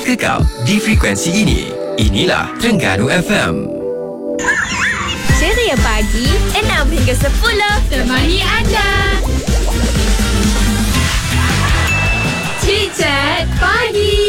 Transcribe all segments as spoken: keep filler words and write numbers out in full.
kekal di frekuensi ini. Inilah Terengganu F M. Ceria pagi enam hingga sepuluh. Temani anda. Chit-chat pagi.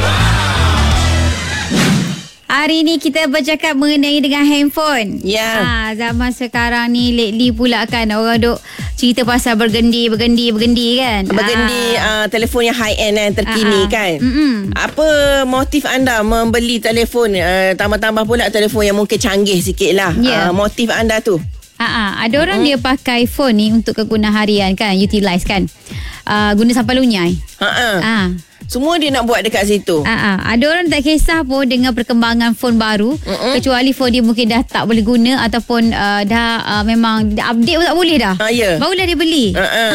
Hari ni kita bercakap mengenai dengan handphone. Ya. Yeah. Ha, zaman sekarang ni lately pula kan orang duk cerita pasal bergendi, bergendi, bergendi kan. Bergendi ha. uh, telefon yang high end dan terkini ha. kan. Mm-mm. Apa motif anda membeli telefon uh, tambah-tambah pula telefon yang mungkin canggih sikit lah. Yeah. Uh, motif anda tu? Ha, ada orang mm-hmm. dia pakai phone ni untuk kegunaan harian kan, utilize kan. Uh, guna sampai lunyai. Ha. Ha. Semua dia nak buat dekat situ. Aa, ada orang tak kisah pun dengan perkembangan phone baru. Mm-mm. Kecuali phone dia mungkin dah tak boleh guna ataupun uh, dah uh, memang dah update pun tak boleh dah. Ah, yeah. Barulah dia beli.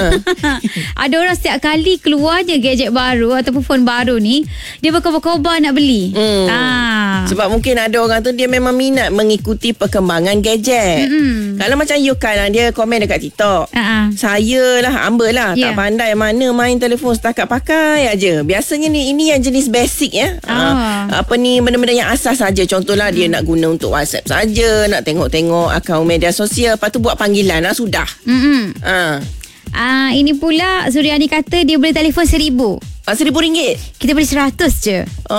Ada orang setiap kali keluarnya gadget baru ataupun phone baru ni, dia berkobar-kobar nak beli. Mm. Ah. Sebab mungkin ada orang tu dia memang minat mengikuti perkembangan gadget. Mm-mm. Kalau macam you kan, dia komen dekat TikTok. Aa. Saya lah, Amber lah, yeah. tak pandai mana main telefon, setakat pakai aja. Biasanya ni ini yang jenis basic ya. Oh. Uh, apa ni benda-benda yang asas saja. Contohlah hmm. dia nak guna untuk WhatsApp saja, nak tengok-tengok akaun media sosial, lepas tu buat panggilan lah sudah. Hmm. Ah. Uh, ini pula Suryani kata dia beli telefon seribu. Ah, seribu ringgit. Kita beli seratus je. Oh,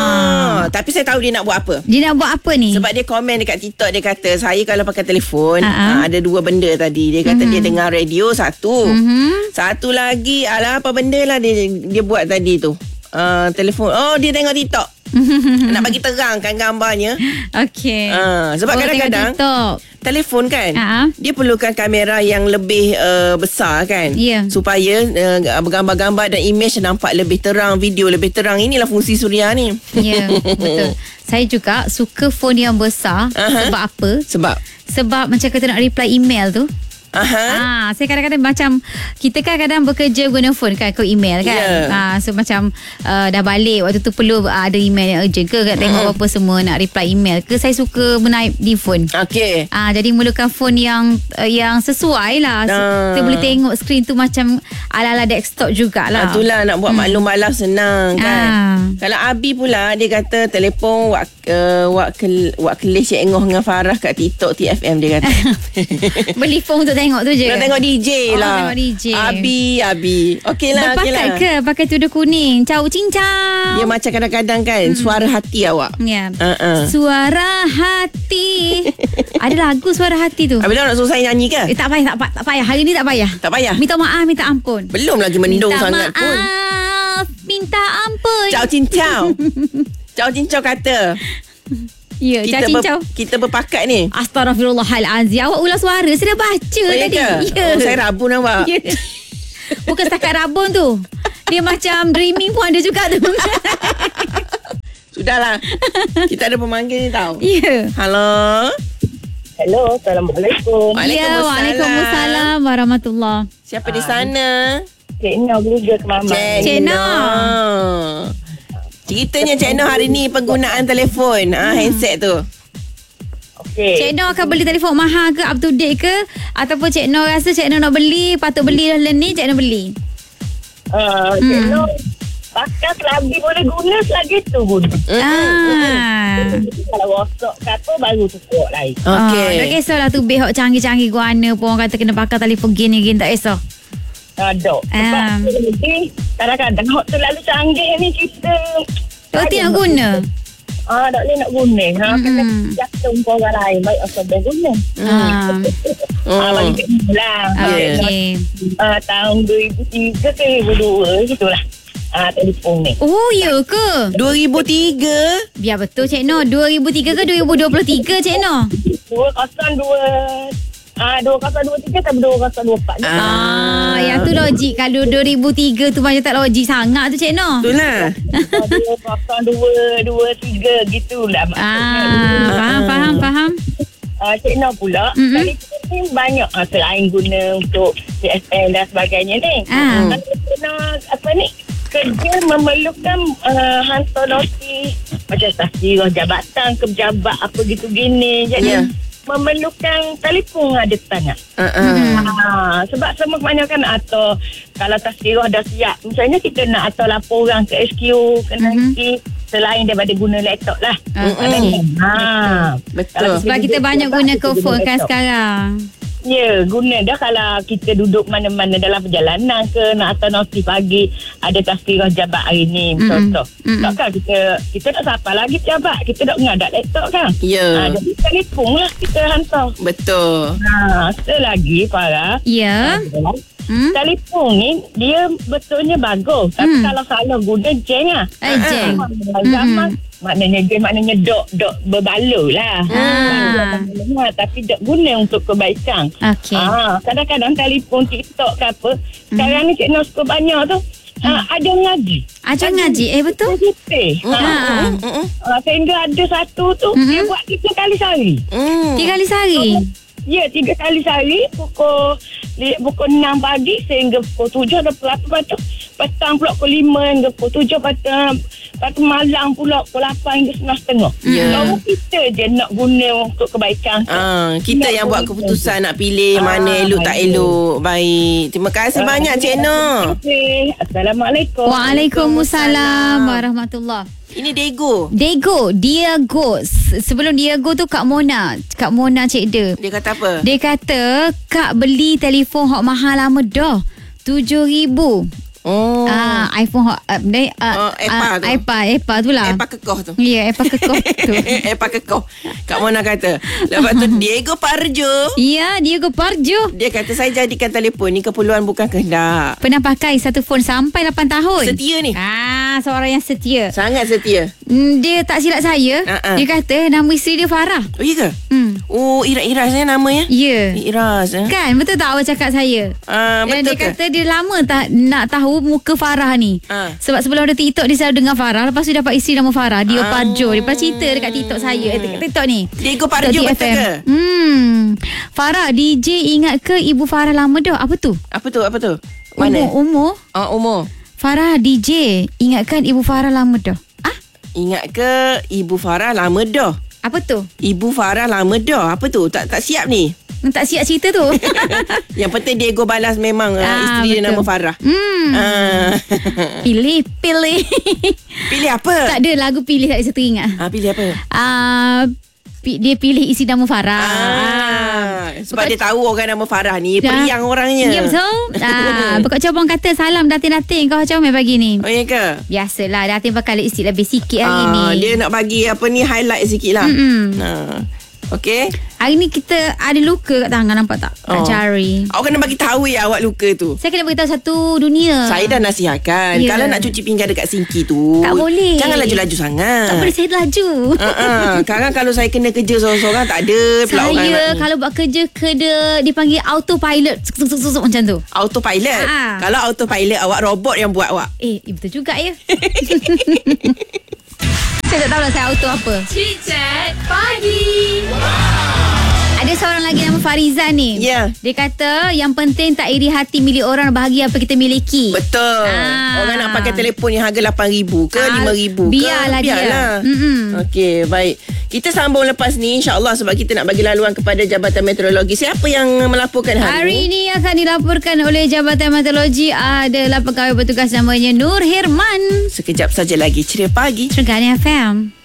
ah. Tapi saya tahu dia nak buat apa. Dia nak buat apa ni? Sebab dia komen dekat TikTok, dia kata saya kalau pakai telefon uh-huh. ah, ada dua benda tadi. Dia kata uh-huh. dia dengar radio satu. Uh-huh. Satu lagi alah apa benda lah dia dia buat tadi tu. Uh, telefon. Oh, dia tengok TikTok. Nak bagi terangkan gambarnya. Okey. Uh, sebab oh, kadang-kadang telefon kan, uh-huh. dia perlukan kamera yang lebih uh, besar kan, yeah. supaya uh, gambar-gambar dan image nampak lebih terang, video lebih terang. Inilah fungsi Suria ni. Ya, yeah, betul. Saya juga suka phone yang besar. Uh-huh. Sebab apa? Sebab Sebab macam kita nak reply email tu. Aha. Ah, saya kadang-kadang macam kita kan kadang bekerja guna phone kan, ke email kan. Yeah. Ah, so macam uh, dah balik waktu tu perlu uh, ada email yang urgent ke, nak tengok uh-huh. apa semua, nak reply email ke, saya suka menaip di phone. Okey. Ah, jadi memerlukan phone yang uh, yang sesuai lah. So, uh. kita boleh tengok skrin tu macam ala-ala desktop jugalah. Ah, itulah nak buat hmm. maklum malam senang kan. Ah. Kalau Abi pula dia kata telefon wak uh, wak kel, wak kelis Cik Engoh dengan Farah kat TikTok T F M dia kata. Beli phone untuk tengok tu je. Nak tengok D J oh, lah. Tengok D J. Abi, Abi. Okey lah, okey lah. Pakai ke? Pakai tudung kuning. Ciao cincang. Dia macam kadang-kadang kan hmm. suara hati awak. Ya. Yeah. Uh-uh. Suara hati. Ada lagu suara hati tu. Habis nak suruh saya nyanyi ke? Eh, tak payah, tak, tak payah. Hari ni tak payah. Tak payah. Minta maaf, minta ampun. Belum lagi mendung minta sangat maaf, pun. Minta ampun. Ciao cincang. Ciao cincang kata. Ya, kita, ber, kita berpakat ni. Astaghfirullahalazim. Awak ulang suara, saya dah baca oh, tadi. Ya. Oh, saya rabun awak. Ya. Bukan setakat rabun tu. Dia macam dreaming pun ada juga tu. Sudahlah. Kita ada pemanggil ni tau. Ya. Halo. Hello, Assalamualaikum. Ya, Waalaikumsalam warahmatullahi. Siapa di sana? Cik Noh juga ke Mama. Cik Noh. Ceritanya Cik Noh hari ni penggunaan telefon, hmm. ah, handset tu. Okay. Cik Noh akan beli telefon mahal ke, up to date ke? Ataupun Cik Noh rasa Cik Noh nak beli, patut beli dah ni, Cik Noh beli? Uh, Cik hmm. Noh pakai selagi boleh guna, selagi tu guna. Ah. Kalau rosak ke apa, baru tukar lain. Okay. Oh, tak kisahlah tu behok canggih-canggih guna pun orang kata kena pakai telefon gini-gini, tak kisah. Ada. Sebab um. kadang-kadang hot tu lalu canggih ni kita tak nak guna. Ah, tak boleh nak guna. Ha, mm-hmm. kena jatuh untuk orang lain. Baik asal dia guna. Ah, ah balik lah. Okay. Ah, tahun dua ribu tiga ke dua ribu dua gitulah. Ah, telefon ni. Oh, ya ke? dua ribu tiga Biar betul Cik Noh. dua ribu tiga ke dua ribu dua puluh tiga Cik Noh? dua kosong dua Ah, dua kosong dua tiga atau dua kosong dua empat. Ah, yang tu logik. Kalau dua ribu tiga tu macam tak logik sangat tu Cik Noh. Itulah. dua kosong dua dua tiga gitulah maksudnya. Ah, faham, faham, faham. Ah, Cik Noh pula, mm-hmm. telefon ni banyak ah, selain guna untuk C S M dan sebagainya ni. Ah. Cik Noh, apa ni? Kerja memerlukan uh, hantar noti macam tasdirah jabatan ke pejabat apa gitu gini. Jadi yeah. memerlukan telefon ada tangan. Uh-uh. Ha, sebab semua kebanyakan atau kalau tasdirah dah siap, misalnya kita nak atau laporan ke S Q, ke nanti, uh-huh. selain daripada guna laptop lah. Mm-mm. Ha. Betul. Sebab kita banyak guna ke phone kan sekarang. Ya, guna dah kalau kita duduk mana-mana dalam perjalanan ke nak atau notis pagi ada tazkirah jabat hari ni contoh. Mm-mm. Tak kan kita kita tak sapa lagi jabat, kita tak mengadap laptop kan. Ya. Ha, jadi telefon lah kita hantar. Betul. Ha, selagi Farah. Ya. Hmm? Telefon ni dia betulnya bagus, tapi Hmm. kalau salah guna jeng lah. Eh, jeng. Zaman maknanya jeng maknanya dok dok berbaloi lah. Ah. Ha, tapi dok guna untuk kebaikan. Okey. Ah, kadang-kadang telefon TikTok ke apa. Sekarang ni Cik Nos banyak tu. Ah, ada ngaji. Ajar ngaji. Eh, betul? Ha. Ha. Ah, sehingga ada satu tu Mm-mm. dia buat tiga kali sehari. Hmm. Tiga kali sehari. Ya, tiga kali sehari pukul li- pukul enam pagi sehingga pukul tujuh ada pukul lepas tu petang pula pukul lima hingga pukul tujuh petang lepas tu malam pula pukul lapan hingga sembilan setengah. Ya. Kalau kita je nak guna untuk kebaikan. Ah, kita Nak yang buat guna. keputusan nak pilih Ah, mana elok tak baik. elok. Baik. Terima kasih banyak Cik Noh. Terima kasih. Assalamualaikum. Waalaikumsalam warahmatullahi. Ini Dego. Dego, Diego. Se- Sebelum Diego tu Kak Mona. Kak Mona Cik De. Dia kata apa? Dia kata, Kak beli telefon hok mahal lama dah. tujuh ribu. Oh. Ah, iPhone hok uh, uh, Oh, Epa tu. Epa, Epa tu lah. Epa kekoh tu. Ya, Epa kekoh tu. Epa kekoh. Kak Mona kata. Lepas tu Diego Parjo. Ya, Diego Parjo. Dia kata saya jadikan telefon ni keperluan bukan kehendak. Pernah pakai satu phone sampai lapan tahun. Setia ni. Ah, seorang yang setia. Sangat setia. Hmm, dia tak silap saya. Uh-uh. Dia kata nama isteri dia Farah. Oh iya ke? Hmm. Oh, Iras-Iras ni namanya? Ya. Iras eh? Kan, betul tak awak cakap saya? Ah, Dan betul dia ke? kata dia lama tak nak tahu muka Farah ni. Ah. Sebab sebelum ada TikTok dia selalu dengar Farah. Lepas tu dapat isteri nama Farah, Dio Ah. Parjo. Dia pernah cerita dekat TikTok saya, eh, dekat TikTok ni. Diego Parjo TikTok betul T F M. ke? Hmm. Farah, D J ingat ke ibu Farah lama dah? Apa tu? Apa tu? Apa tu? Mana? Umur, umur. Ah, umur. Farah, D J ingatkan ibu Farah lama dah. Ah, Ingat ke Ibu Farah lama dah? apa tu? Ibu Farah lama dah. Apa tu? Tak tak siap ni. Tak siap cerita tu. Yang penting Diego balas memang ah, Ah, isteri dia betul. nama Farah. Hmm. Ah. Pilih, pilih. Pilih apa? Tak ada lagu pilih tak saya teringat. Ah, pilih apa? Ah, pi- dia pilih isi nama Farah. Ah, sebab Bukan- dia tahu orang nama Farah ni Dah. periang orangnya. Ya betul. Ah, Pekak Cabang kata salam datin-datin kau comel pagi ni. Oh, ya ke? Biasalah datin pakai lipstick lebih sikit hari Ah, ni. dia nak bagi apa ni highlight sikit lah. Mm-mm. Ah. Okey. Hari ni kita ada luka kat tangan, nampak tak? Kat Oh. jari. Awak kena bagi tahu ya awak luka tu. Saya kena beritahu satu dunia. Saya dah nasihatkan. Ya. Kalau nak cuci pinggan dekat sinki tu, Tak boleh. Jangan laju-laju sangat. Tak boleh saya laju. Uh-uh. Sekarang kalau saya kena kerja seorang-seorang tak ada pula orang Saya nak ni. kalau buat kerja kena dipanggil autopilot. Suk, suk, suk, suk, macam tu. Autopilot. Ah. Kalau autopilot awak robot yang buat awak. Eh, eh betul juga ya. Saya tak tahu lah saya auto apa. Chit Chat Pagi. Ada seorang lagi nama Farizan ni. Ya. Dia kata yang penting tak iri hati milik orang, bahagia apa kita miliki. Betul. Ah. Orang nak pakai telefon yang harga lapan ribu ke Ah, lima ribu ke. biarlah dia. Mm-mm. Okey, baik. Kita sambung lepas ni insya-Allah sebab kita nak bagi laluan kepada Jabatan Meteorologi. Siapa yang melaporkan hari, Hari ini akan dilaporkan oleh Jabatan Meteorologi. Adalah pegawai bertugas namanya Nur Hirman. Sekejap saja lagi Ceria Pagi. Sergani F M.